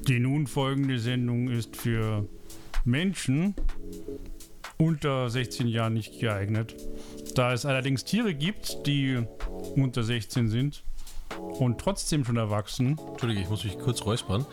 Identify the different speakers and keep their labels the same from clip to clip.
Speaker 1: Die nun folgende Sendung ist für Menschen unter 16 Jahren nicht geeignet. Da es allerdings Tiere gibt, die unter 16 sind und trotzdem schon erwachsen.
Speaker 2: Entschuldige, ich muss mich kurz räuspern.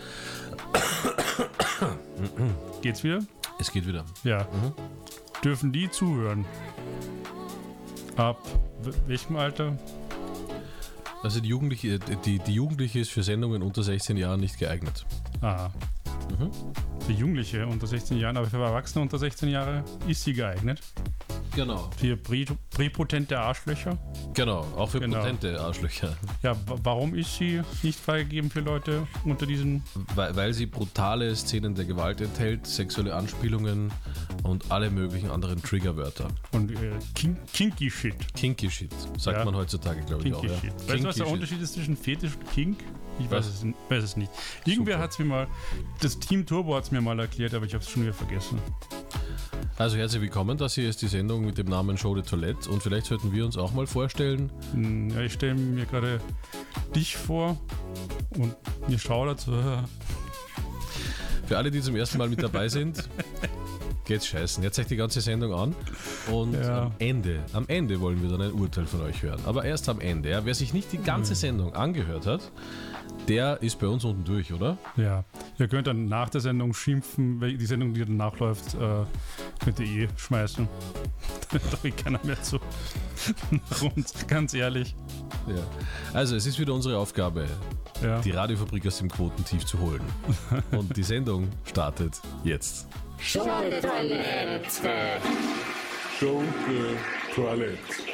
Speaker 1: Geht's wieder?
Speaker 2: Es geht wieder.
Speaker 1: Ja. Dürfen die zuhören? Ab welchem Alter?
Speaker 2: Also die Jugendliche ist für Sendungen unter 16 Jahren nicht geeignet.
Speaker 1: Aha. Für Jugendliche unter 16 Jahren, aber für Erwachsene unter 16 Jahre ist sie geeignet.
Speaker 2: Genau.
Speaker 1: Für präpotente Arschlöcher.
Speaker 2: Genau, auch für potente Arschlöcher.
Speaker 1: Ja, warum ist sie nicht freigegeben für Leute unter diesen...
Speaker 2: Weil sie brutale Szenen der Gewalt enthält, sexuelle Anspielungen und alle möglichen anderen Triggerwörter.
Speaker 1: Und kinky Shit.
Speaker 2: Kinky Shit, sagt man heutzutage, glaube ich, auch.
Speaker 1: Kinky Shit. Weißt du, was der Unterschied ist zwischen Fetisch und Kink? Ich weiß es nicht. Irgendwer hat es mir mal... Das Team Turbo hat es mir mal erklärt, aber ich habe es schon wieder vergessen.
Speaker 2: Also herzlich willkommen, das hier ist die Sendung mit dem Namen Show de Toilette und vielleicht sollten wir uns auch mal vorstellen.
Speaker 1: Ja, ich stelle mir gerade dich vor und mir schaudert so.
Speaker 2: Für alle, die zum ersten Mal mit dabei sind, geht's scheißen. Jetzt zeigt die ganze Sendung an und am Ende wollen wir dann ein Urteil von euch hören. Aber erst am Ende. Ja. Wer sich nicht die ganze Sendung angehört hat, der ist bei uns unten durch, oder?
Speaker 1: Ja, ihr könnt dann nach der Sendung schimpfen, weil die Sendung, die danach läuft, könnt ihr schmeißen. Da hört doch keiner mehr zu. Und ganz ehrlich.
Speaker 2: Ja. Also es ist wieder unsere Aufgabe, die Radiofabrik aus dem Quotentief zu holen. Und die Sendung startet jetzt.
Speaker 3: Show de Toilette.
Speaker 4: Show de Toilette.